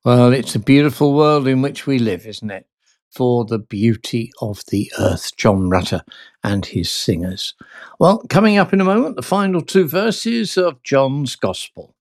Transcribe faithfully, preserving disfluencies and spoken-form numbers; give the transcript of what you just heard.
Well, it's a beautiful world in which we live, isn't it? For the beauty of the earth, John Rutter and his singers. Well, coming up in a moment, the final two verses of John's Gospel.